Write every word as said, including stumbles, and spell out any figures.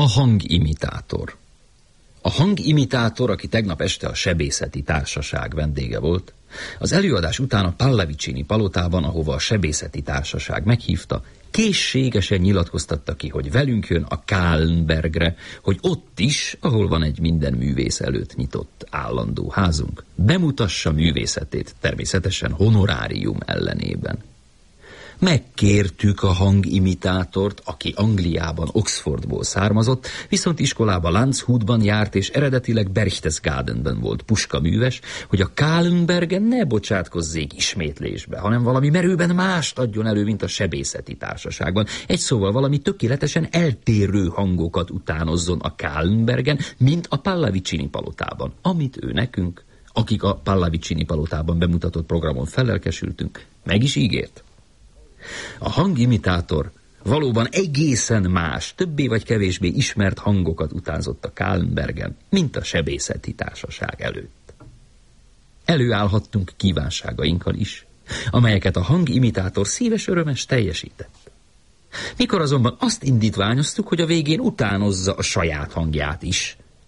A hangimitátor. A hangimitátor, aki tegnap este a sebészeti társaság vendége volt, az előadás után a Pallavicini palotában, ahova a sebészeti társaság meghívta, készségesen nyilatkoztatta ki, hogy velünk jön a Kahlenbergre, hogy ott is, ahol van egy minden művész előtt nyitott állandó házunk, bemutassa művészetét, természetesen honorárium ellenében. Megkértük a hangimitátort, aki Angliában, Oxfordból származott, viszont iskolába Landshutban járt, és eredetileg Berchtesgadenben volt puskaműves, hogy a Kahlenbergen ne bocsátkozzék ismétlésbe, hanem valami merőben mást adjon elő, mint a sebészeti társaságban. Egy szóval valami tökéletesen eltérő hangokat utánozzon a Kahlenbergen, mint a Pallavicini palotában, amit ő nekünk, akik a Pallavicini palotában bemutatott programon fellelkesültünk, meg is ígért. A hangimitátor valóban egészen más, többé vagy kevésbé ismert hangokat utánzott a Kahlenbergen, mint a sebészeti társaság előtt. Előállhattunk kívánságainkkal is, amelyeket a hangimitátor szíves örömes teljesített. Mikor azonban azt indítványoztuk, hogy a végén utánozza a saját hangját is,